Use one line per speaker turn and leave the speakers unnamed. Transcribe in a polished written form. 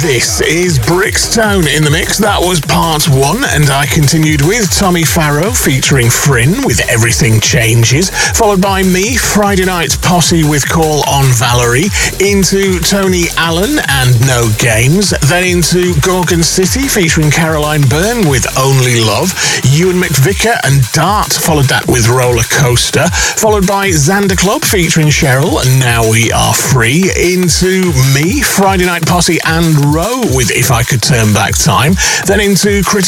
This is Brickstone in the mix. That was part one, and I continued with Tommy Farrow featuring Fryn with Everything Changes, followed by me, Friday Night Posse with Call on Valerie, into Tony Allen and No Games, then into Gorgon City featuring Caroline Byrne with Only Love, Ewan McVicker and Dart followed that with Roller Coaster, followed by Xander Club featuring Cheryl and Now We Are Free, into me, Friday Night Posse and Row with If I Could Turn Back Time, then into Chris